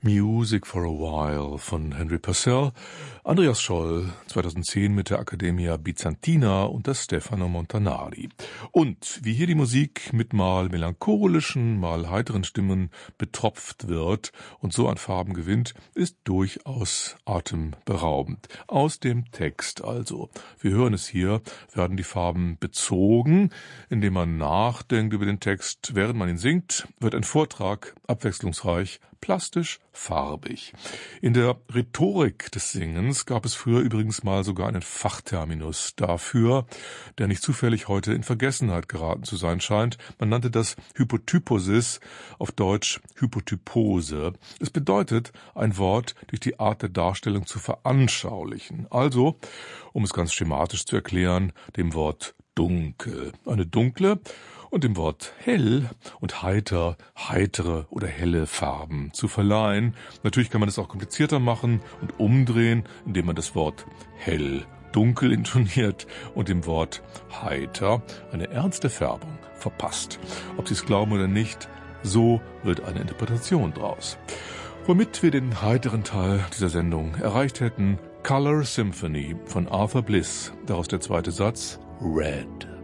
Music for a While von Henry Purcell, Andreas Scholl 2010 mit der Accademia Bizantina und das Stefano Montanari. Und wie hier die Musik mit mal melancholischen, mal heiteren Stimmen betropft wird und so an Farben gewinnt, ist durchaus atemberaubend. Aus dem Text also. Wir hören es hier, werden die Farben bezogen, indem man nachdenkt über den Text, während man ihn singt, wird ein Vortrag abwechslungsreich, plastisch, farbig. In der Rhetorik des Singens gab es früher übrigens mal sogar einen Fachterminus dafür, der nicht zufällig heute in Vergessenheit geraten zu sein scheint. Man nannte das Hypotyposis, auf Deutsch Hypotypose. Es bedeutet, ein Wort durch die Art der Darstellung zu veranschaulichen. Also, um es ganz schematisch zu erklären, dem Wort dunkel. Eine dunkle und dem Wort hell und heiter, heitere oder helle Farben zu verleihen. Natürlich kann man es auch komplizierter machen und umdrehen, indem man das Wort hell dunkel intoniert und dem Wort heiter eine ernste Färbung verpasst. Ob Sie es glauben oder nicht, so wird eine Interpretation draus. Womit wir den heiteren Teil dieser Sendung erreicht hätten: Color Symphony von Arthur Bliss, daraus der zweite Satz, Red.